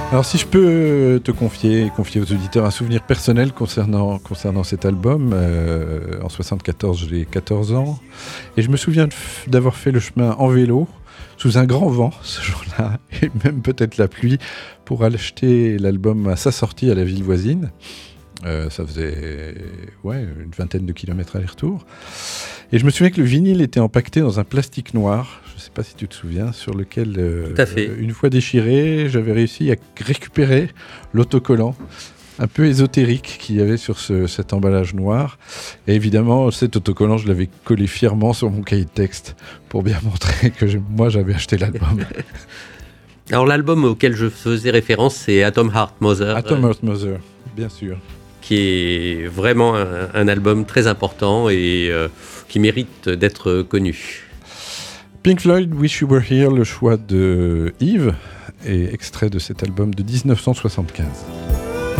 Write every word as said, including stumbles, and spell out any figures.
Alors si je peux te confier, confier aux auditeurs un souvenir personnel concernant, concernant cet album, euh, en soixante-quatorze j'ai quatorze ans, et je me souviens d'avoir fait le chemin en vélo, sous un grand vent ce jour-là, et même peut-être la pluie, pour acheter l'album à sa sortie à la ville voisine. Euh, ça faisait ouais, une vingtaine de kilomètres aller-retour. Et je me souviens que le vinyle était empaqueté dans un plastique noir, je ne sais pas si tu te souviens, sur lequel, euh, Tout à fait. Euh, une fois déchiré, j'avais réussi à récupérer l'autocollant un peu ésotérique qu'il y avait sur ce, cet emballage noir. Et évidemment, cet autocollant, je l'avais collé fièrement sur mon cahier de texte pour bien montrer que je, moi, j'avais acheté l'album. Alors l'album auquel je faisais référence, c'est Atom Heart Mother. Atom Heart Mother, bien sûr. Qui est vraiment un, un album très important et euh, qui mérite d'être connu. Pink Floyd, Wish You Were Here, le choix de Yves, et extrait de cet album de dix-neuf cent soixante-quinze.